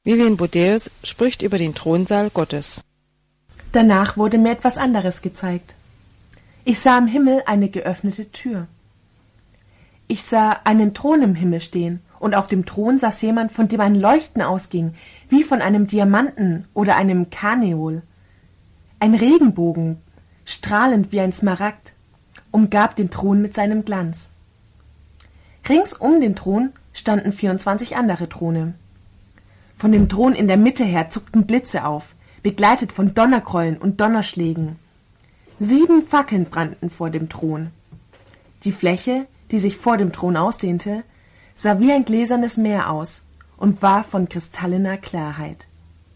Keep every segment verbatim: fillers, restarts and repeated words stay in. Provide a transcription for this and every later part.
Vivian Bodeus spricht über den Thronsaal Gottes. Danach wurde mir etwas anderes gezeigt. Ich sah im Himmel eine geöffnete Tür. Ich sah einen Thron im Himmel stehen, und auf dem Thron saß jemand, von dem ein Leuchten ausging, wie von einem Diamanten oder einem Karneol. Ein Regenbogen, strahlend wie ein Smaragd, umgab den Thron mit seinem Glanz. Rings um den Thron standen vierundzwanzig andere Throne. Von dem Thron in der Mitte her zuckten Blitze auf, begleitet von Donnergrollen und Donnerschlägen. Sieben Fackeln brannten vor dem Thron. Die Fläche, die sich vor dem Thron ausdehnte, sah wie ein gläsernes Meer aus und war von kristalliner Klarheit.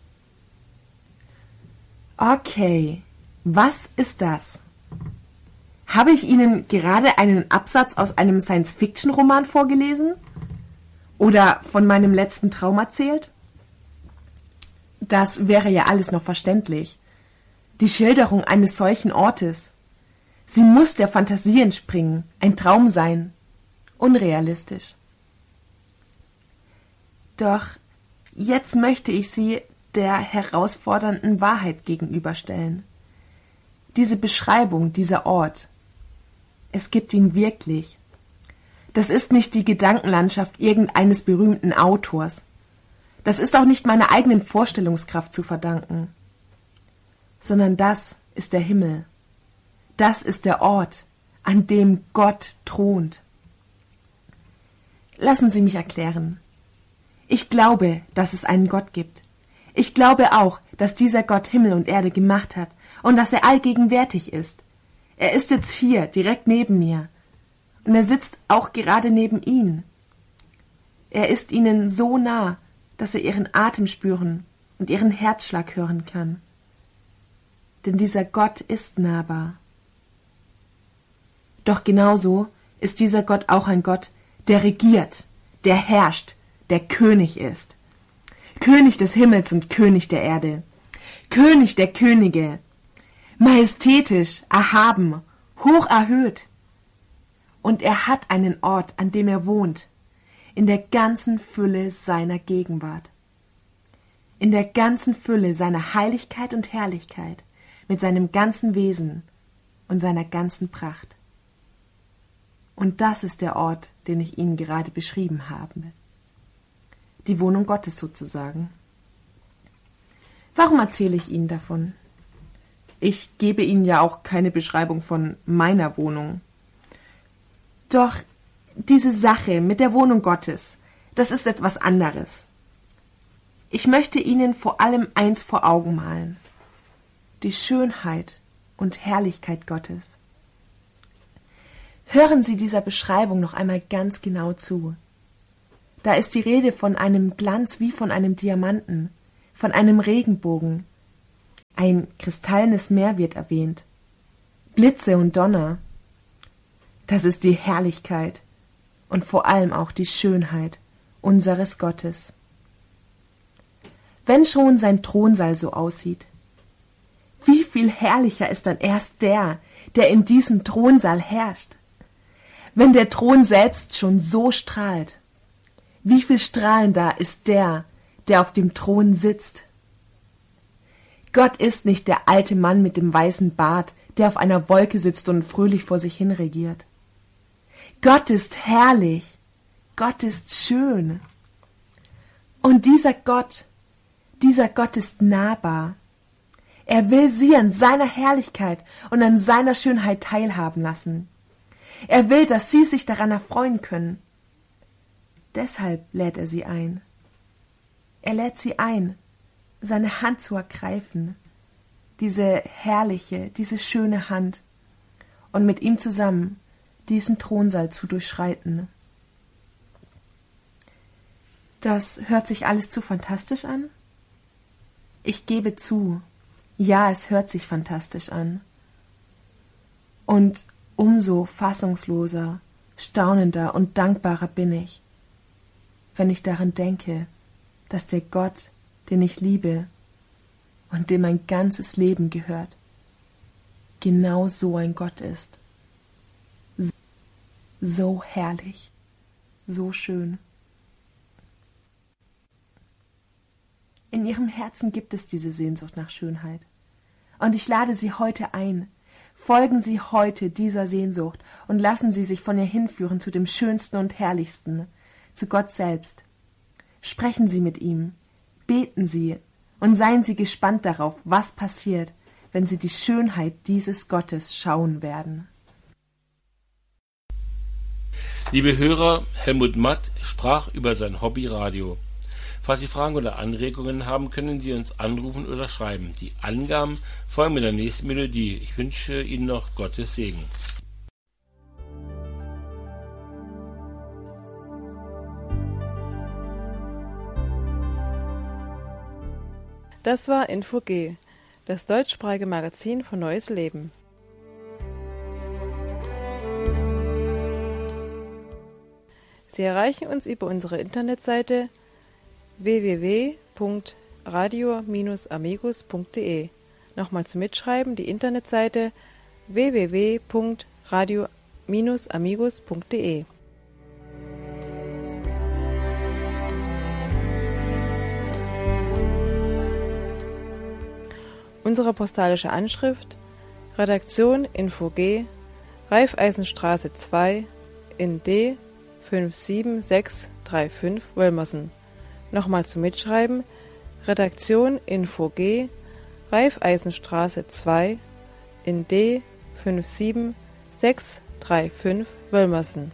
Okay, was ist das? Habe ich Ihnen gerade einen Absatz aus einem Science-Fiction-Roman vorgelesen? Oder von meinem letzten Traum erzählt? Das wäre ja alles noch verständlich. Die Schilderung eines solchen Ortes. Sie muss der Fantasie entspringen, ein Traum sein. Unrealistisch. Doch jetzt möchte ich Sie der herausfordernden Wahrheit gegenüberstellen. Diese Beschreibung, dieser Ort, es gibt ihn wirklich. Das ist nicht die Gedankenlandschaft irgendeines berühmten Autors. Das ist auch nicht meiner eigenen Vorstellungskraft zu verdanken, sondern das ist der Himmel. Das ist der Ort, an dem Gott thront. Lassen Sie mich erklären. Ich glaube, dass es einen Gott gibt. Ich glaube auch, dass dieser Gott Himmel und Erde gemacht hat und dass er allgegenwärtig ist. Er ist jetzt hier, direkt neben mir. Und er sitzt auch gerade neben Ihnen. Er ist Ihnen so nah, dass er Ihren Atem spüren und Ihren Herzschlag hören kann. Denn dieser Gott ist nahbar. Doch genauso ist dieser Gott auch ein Gott, der regiert, der herrscht, der König ist. König des Himmels und König der Erde. König der Könige. Majestätisch, erhaben, hoch erhöht. Und er hat einen Ort, an dem er wohnt, in der ganzen Fülle seiner Gegenwart. In der ganzen Fülle seiner Heiligkeit und Herrlichkeit, mit seinem ganzen Wesen und seiner ganzen Pracht. Und das ist der Ort, den ich Ihnen gerade beschrieben habe. Die Wohnung Gottes sozusagen. Warum erzähle ich Ihnen davon? Ich gebe Ihnen ja auch keine Beschreibung von meiner Wohnung. Doch diese Sache mit der Wohnung Gottes, das ist etwas anderes. Ich möchte Ihnen vor allem eins vor Augen malen: die Schönheit und Herrlichkeit Gottes. Hören Sie dieser Beschreibung noch einmal ganz genau zu. Da ist die Rede von einem Glanz wie von einem Diamanten, von einem Regenbogen. Ein kristallenes Meer wird erwähnt. Blitze und Donner. Das ist die Herrlichkeit und vor allem auch die Schönheit unseres Gottes. Wenn schon sein Thronsaal so aussieht, wie viel herrlicher ist dann erst der, der in diesem Thronsaal herrscht? Wenn der Thron selbst schon so strahlt, wie viel strahlender ist der, der auf dem Thron sitzt? Gott ist nicht der alte Mann mit dem weißen Bart, der auf einer Wolke sitzt und fröhlich vor sich hin regiert. Gott ist herrlich, Gott ist schön. Und dieser Gott, dieser Gott ist nahbar. Er will sie an seiner Herrlichkeit und an seiner Schönheit teilhaben lassen. Er will, dass sie sich daran erfreuen können. Deshalb lädt er sie ein. Er lädt sie ein, seine Hand zu ergreifen, diese herrliche, diese schöne Hand, und mit ihm zusammen diesen Thronsaal zu durchschreiten. Das hört sich alles zu fantastisch an? Ich gebe zu, ja, es hört sich fantastisch an. Und umso fassungsloser, staunender und dankbarer bin ich, wenn ich daran denke, dass der Gott, den ich liebe und dem mein ganzes Leben gehört, genau so ein Gott ist. So herrlich, so schön. In ihrem Herzen gibt es diese Sehnsucht nach Schönheit. Und ich lade Sie heute ein. Folgen Sie heute dieser Sehnsucht und lassen Sie sich von ihr hinführen zu dem Schönsten und Herrlichsten, zu Gott selbst. Sprechen Sie mit ihm, beten Sie und seien Sie gespannt darauf, was passiert, wenn Sie die Schönheit dieses Gottes schauen werden. Liebe Hörer, Helmut Matt sprach über sein Hobby Radio. Falls Sie Fragen oder Anregungen haben, können Sie uns anrufen oder schreiben. Die Angaben folgen mit der nächsten Melodie. Ich wünsche Ihnen noch Gottes Segen. Das war Info G, das deutschsprachige Magazin von Neues Leben. Sie erreichen uns über unsere Internetseite w w w punkt radio Bindestrich amigos punkt de. Nochmal zum Mitschreiben, die Internetseite w w w punkt radio Bindestrich amigos punkt de. Unsere postalische Anschrift: Redaktion Info G, Raiffeisenstraße zwei in D fünf sieben sechs drei fünf Wölmersen. Nochmal zum Mitschreiben: Redaktion Info G, Raiffeisenstraße zwei in D fünf sieben sechs drei fünf Wölmersen.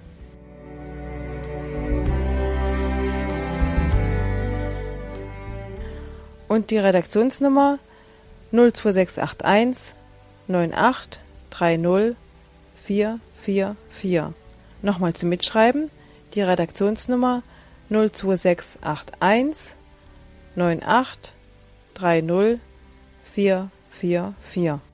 Und die Redaktionsnummer null zwei sechs acht eins neun acht drei null vier vier vier. Nochmal zum Mitschreiben: die Redaktionsnummer null zwei sechs acht eins neun acht drei null vier vier vier.